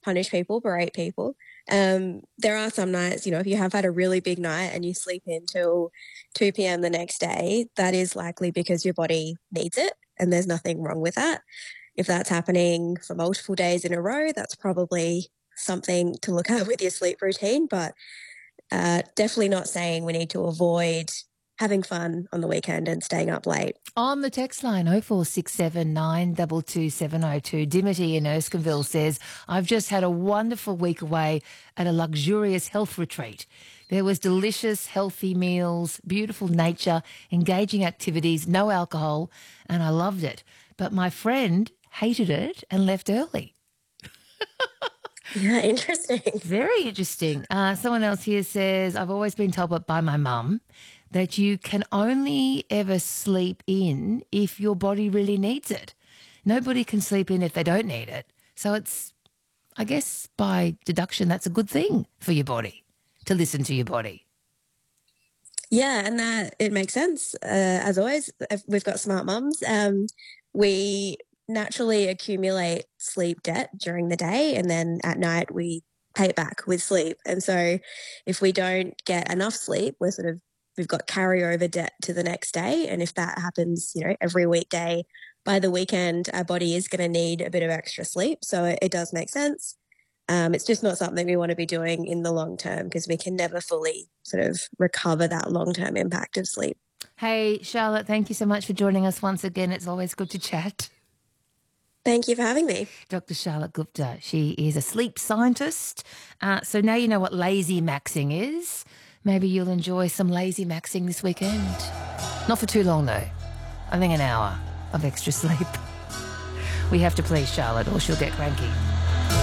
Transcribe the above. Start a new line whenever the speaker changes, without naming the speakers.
punish people, berate people. There are some nights, if you have had a really big night and you sleep in till 2 p.m. the next day, that is likely because your body needs it and there's nothing wrong with that. If that's happening for multiple days in a row, that's probably something to look at with your sleep routine, but definitely not saying we need to avoid having fun on the weekend and staying up late.
On the text line, 0467 922 702, Dimity in Erskineville says, I've just had a wonderful week away at a luxurious health retreat. There was delicious, healthy meals, beautiful nature, engaging activities, no alcohol, and I loved it. But my friend hated it and left early.
Yeah, interesting.
Very interesting. Someone else here says, I've always been told by my mum that you can only ever sleep in if your body really needs it. Nobody can sleep in if they don't need it. So it's, I guess, by deduction, that's a good thing for your body, to listen to your body.
Yeah, and that it makes sense. As always, if we've got smart mums. We naturally accumulate sleep debt during the day, and then at night we pay it back with sleep. And so if we don't get enough sleep, we've got carryover debt to the next day. And if that happens, every weekday, by the weekend, our body is going to need a bit of extra sleep. So it does make sense. It's just not something we want to be doing in the long term because we can never fully sort of recover that long-term impact of sleep.
Hey, Charlotte, thank you so much for joining us once again. It's always good to chat.
Thank you for having me.
Dr. Charlotte Gupta. She is a sleep scientist. So now you know what lazy maxing is. Maybe you'll enjoy some lazy maxing this weekend. Not for too long, though. I think an hour of extra sleep. We have to please Charlotte or she'll get cranky.